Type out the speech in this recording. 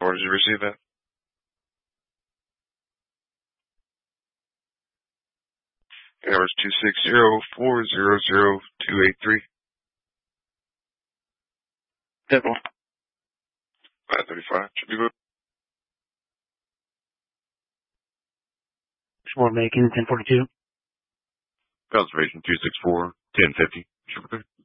10-4, did you receive that? Number 260-400-283. 10-4. 535, should be good. More Macon, 1042. Conservation 264-1050, should be good.